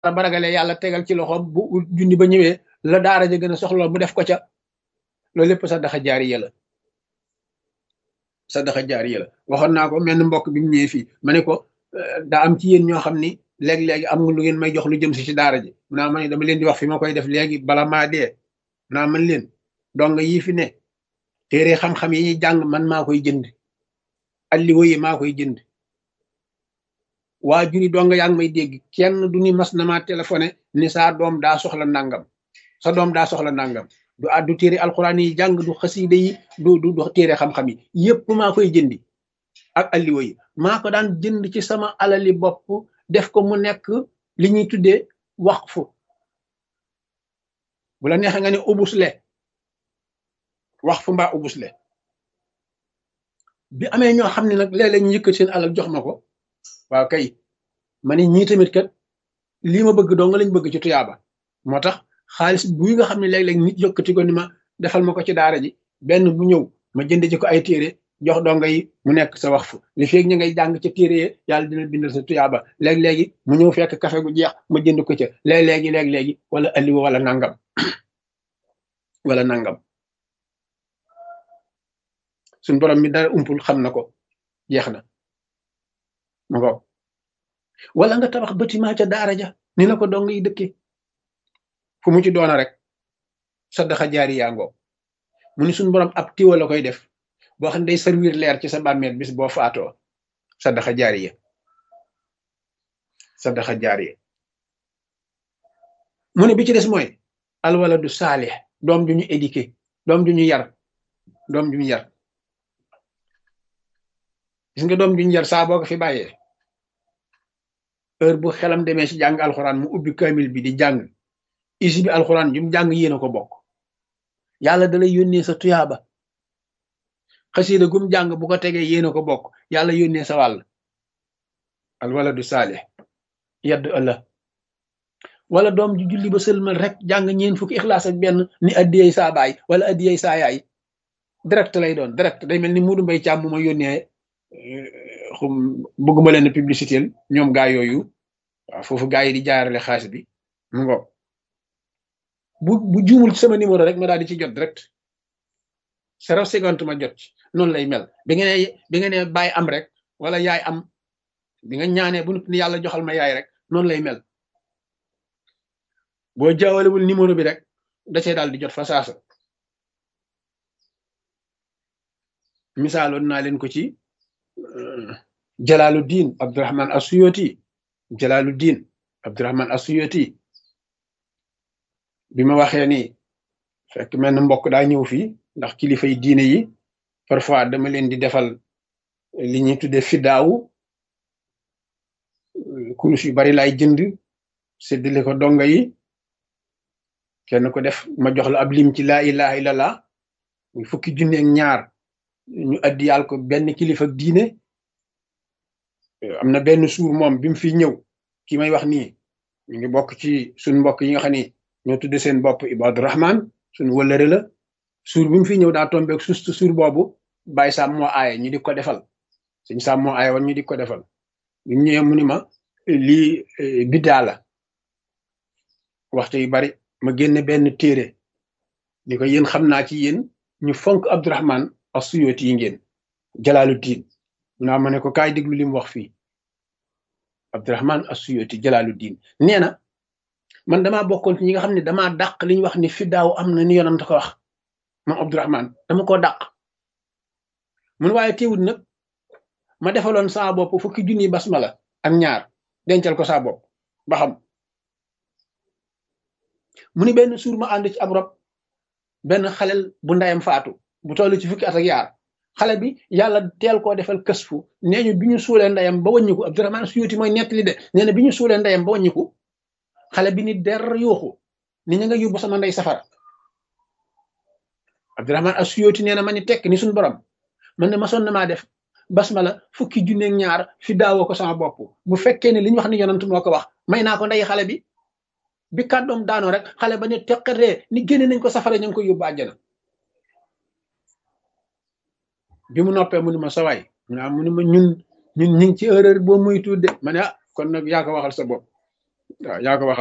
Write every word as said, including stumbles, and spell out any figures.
ba ragalee yàlla tegal ci loxoom bu junni ba ñëwee la daara ja gën a soxla mu def ko ca loolu lépp sadaxa jaariya la sadaxa jaariya la waxoon naa ko menn mbokk bi mu ñëwee fii ma ne ko daa am ci yéen ñoo xam ni léegi-léegi am nga lu ngeen may jox lu jëm si ci daara ji mu naa ma ne dama leen di wax fi ma koy def léegi bala maa dee mu naa man leen dong yii fi ne téere xam-xam yi ñuy jàng man maa koy jënd alliwa yi maa koy jënd waa juri dong yaa ngi may dégg kenn du ni mas na maa téléphoné ni saa doom daa soxla nangam sa doom daa soxla nangam du addu téere alxuraan yi jàng du xasiida yi du du du téere xam-xam yi yépp maa koy jëndi ak alliwa yi maa ko daan jënd ci sama alali bopp def ko mu nekk li ñuy tuddee waqfu bu la neexee nga ne ubusle waqfu mbaa ubusle bi amee ñoo xam ne nag léeg-léeg ñu yëkkat seen alal jox ma ko waaw kay ma ne ñii tamit kat lii ma bëgg doo nga lañ bëgg ci tuyaaba moo tax xaalis buy nga xam ne léeg-léeg nit yëkkati ko ni ma defal ma ko ci daara ji benn bu ñëw ma jënd ci ko ay téere jox donga yi mu nekk sa wax fu li feeg ñu ngay jàng ca téere yi yàlla dina bindal sa tuyaaba léeg-léegi mu ñëw fekk café gu jeex ma jënd ko ca léeg-léegi léeg-léegi wala alliwa wala nangam wala nangam suñ borom mi dara umpul xam na ko jeex na ma ko wala nga tabax bâtiment ca daara ja ni la ko dong yi dëkke fu mu ci doona rek sadaxa jaari yaa ngoo mu ni suñ borom ab tiwa la koy def boo xam ne day servir leer ci sa bàmmeel bis boo faatoo sadaxa jaariya sadaxa jaariya mu ne bi ci des mooy alwaladu saalih doom ju ñu éduqué doom ju ñu yar doom ju ñu yar gis nga doom ju ñu yar saa boo ko fi bàyyee heure bu xelam demee ci jàng alxuraan mu ubbi kamil bi di jàng isi bi alxuraan ju mu jàng yéen a ko bokk yàlla da lay yónnee sa tuyaaba xasida gum jàng bu ko tegee yéen a ko bokk yàlla yónnee sa wàll al waladu saalih yaddu ëllëg wala doom ju julli ba sëlmal rek jàng ñeen fukki ixlaas ak benn ni addiyey saa baay wala addiyey saa yaay direct lay doon direct day mel ni Muudu Mbay Càmm mu ma yónnee xum bëgguma leen publicité ñoom gaa yooyu waaw foofu gaa yi di jaarale xaalis bi mu ngo bu bu juumul sama numéro rek ma daal di ci jot direct zéro cinquante ma jot ci noonu lay mel bi nga ne bi nga ne bàyyi am rek wala yaay am bi nga ñaanee bu ni yàlla joxal ma yaay rek noonu lay mel boo jaawalewul numéro bi rek da cee daal di jot fa saasa misaaloon naa leen ko ci Jalaaluddin Abdurahman Asuyoti Jalaaluddin Abdurahman Asuyoti bi ma waxee ni fekk mel na mbokk daa ñëw fii ndax kilifa yi diine yi parfois dama leen di defal li ñuy tuddee fiddaawu kurus yu bari laay jënd séddale ko donga yi kenn ko def ma jox la ab lim ci laa ilaha illallah muy fukki junne ak ñaar ñu addiyal ko benn kilifa diine am na benn suur moom bi mu fi ñëw ki may wax nii ñu ngi bokk ci suñ mbokk yi nga xam ni ñoo tudde seen bopp Ibadu Rahman suñ wëllëre la suur bi mu fi ñëw daa tombeeg sustu suur boobu bàyyi Sam moo aaye ñu di ko defal suñ Sam moo aaye woon ñu di ko defal bu ñëwee mu ni ma lii biddaa la waxtu yu bari ma génne benn téere ni ko yéen xam naa ci yéen ñu fonk Abdurahman Asuyoti yi ngeen Jalaaluddin naa ma ne ko kaay déglu li mu wax fii Abdurahman Asuyoti Jalaaluddin nee na man damaa bokkoon ci ñi nga xam ne damaa dàq li ñu wax ni fi daaw am na ni yonent ko wax moom Abdurahman dama koo dàq mun waaye teewut nag ma defaloon saa bopp fukki junni basmala ak ñaar dencal ko saa bopp ba xam mu ni benn suur ma ànd ci ab rob benn xalel bu ndayam faatu bu toll ci fukki at ak yaar xale bi yàlla teel koo defal kësfu nee ñu bi ñu suulee ndeyam ba wàññiku Abdurahman Suyuti mooy nettali de nee na bi ñu suulee ndeyam ba wàññiku xale bi ni der yuuxu ni ña nga yóbbu sama ndey safara Abdurahman Suyuti nee na ma ni tekk ni suñu borom man ne ma sonn maa def basmala fukki junneeg ñaar fi daawoo ko sama bopp bu fekkee ne li ñu wax ni yonent moo ko wax may naa ko ndey xale bi bi kàddoom daanoo rek xale ba ne teqatee ni génne nañ ko safara ña ngi koy yóbbu àjjana bi mu noppee mu ni ma sawaay mu ni ma ñun ñun ñu ngi ci erreur boo muy tudde ma ne ah kon nag yaa ko waxal sa bopp waaw yaa ko wax